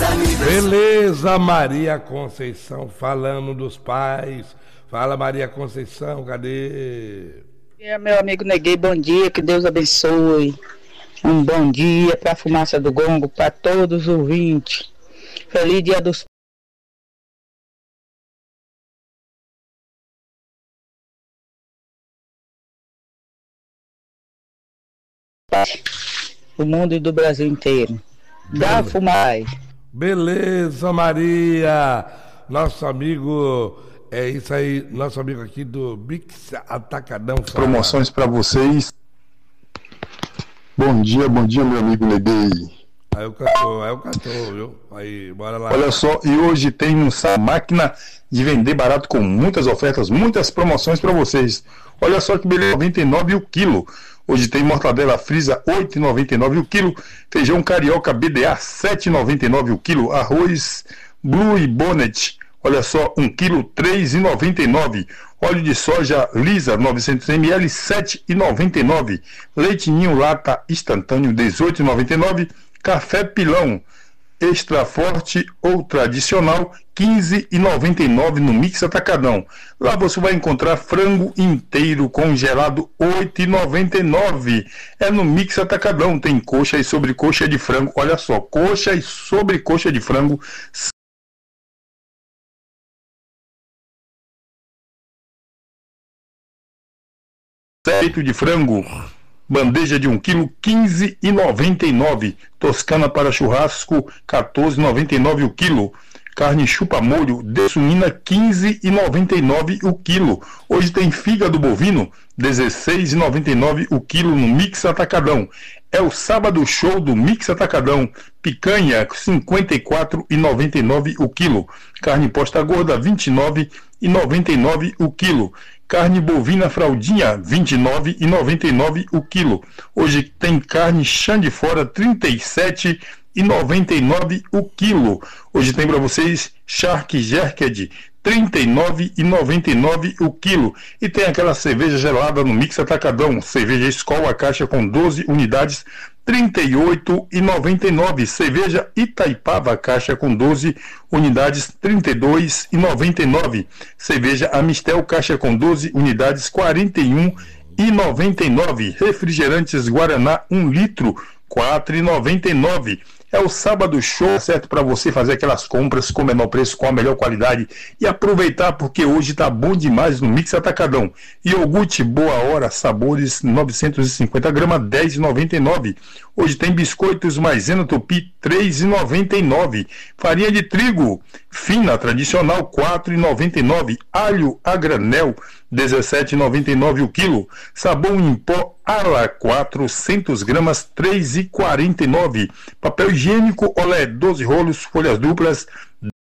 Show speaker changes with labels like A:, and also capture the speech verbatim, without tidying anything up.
A: Beleza, Maria Conceição, falando dos pais. Fala, Maria Conceição, cadê?
B: É, meu amigo Neguei, bom dia, que Deus abençoe. Um bom dia para a Fumaça do Gongo, para todos os ouvintes. Feliz Dia dos Pais, do mundo e do Brasil inteiro. Da Fumai.
A: Beleza, Maria. Nosso amigo, é isso aí, nosso amigo aqui do Mix Atacadão. Fala.
C: Promoções para vocês. Bom dia, bom dia, meu amigo Neguei.
A: Aí o cantor, aí o cantor, viu? Aí, bora lá.
C: Olha só, e hoje tem uma máquina de vender barato com muitas ofertas, muitas promoções para vocês. Olha só que beleza, noventa e nove o quilo. Hoje tem mortadela frisa oito reais e noventa e nove o quilo, feijão carioca B D A sete reais e noventa e nove o quilo, arroz Blue e Bonnet, olha só, um quilo três reais e noventa e nove, óleo de soja lisa novecentos mililitros sete reais e noventa e nove, leite ninho lata instantâneo dezoito reais e noventa e nove, café pilão extra forte ou tradicional quinze reais e noventa e nove no Mix Atacadão. Lá você vai encontrar frango inteiro congelado oito reais e noventa e nove. É no Mix Atacadão, tem coxa e sobrecoxa de frango. Olha só, coxa e sobrecoxa de frango peito de frango, bandeja de um quilo, quinze reais e noventa e nove. Toscana para churrasco, quatorze reais e noventa e nove o quilo. Carne chupa-molho de suína, quinze reais e noventa e nove o quilo. Hoje tem fígado bovino, dezesseis reais e noventa e nove o quilo no Mix Atacadão. É o sábado show do Mix Atacadão. Picanha, cinquenta e quatro reais e noventa e nove o quilo. Carne posta gorda, vinte e nove reais e noventa e nove o quilo. Carne bovina fraldinha, vinte e nove reais e noventa e nove o quilo. Hoje tem carne chã de fora, trinta e sete reais e noventa e nove o quilo. Hoje tem para vocês Shark Jerked, trinta e nove reais e noventa e nove o quilo. E tem aquela cerveja gelada no Mix Atacadão, cerveja Skol, a caixa com doze unidades, trinta e oito reais e noventa e nove. Cerveja Itaipava, caixa com doze unidades, trinta e dois reais e noventa e nove. Cerveja Amistel, caixa com doze unidades, quarenta e um reais e noventa e nove. Refrigerantes Guaraná, um litro, quatro reais e noventa e nove. É o sábado show, certo, para você fazer aquelas compras com o menor preço, com a melhor qualidade e aproveitar, porque hoje tá bom demais no Mix Atacadão. Iogurte Boa Hora, sabores novecentos e cinquenta gramas, dez reais e noventa e nove. Hoje tem biscoitos Maisena Tupi, três reais e noventa e nove. Farinha de trigo fina tradicional, quatro reais e noventa e nove. Alho a granel, dezessete reais e noventa e nove o quilo. Sabão em pó Arla, quatrocentas gramas, três reais e quarenta e nove. Papel higiênico Olé, doze rolos, folhas duplas,